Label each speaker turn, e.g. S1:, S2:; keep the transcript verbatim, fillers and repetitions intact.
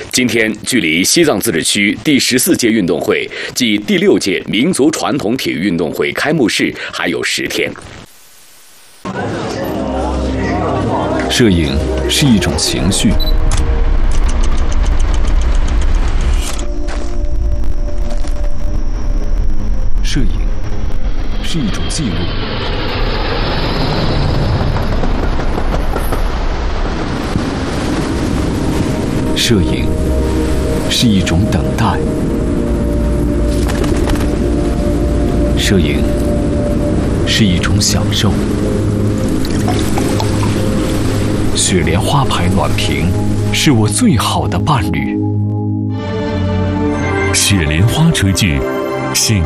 S1: 今天距离西藏自治区第十四届运动会暨第六届民族传统体育运动会开幕式还有十天。
S2: 摄影是一种情绪，摄影是一种记录，摄影是一种等待，摄影是一种享受。雪莲花牌暖瓶是我最好的伴侣。
S3: 雪莲花炊具，醒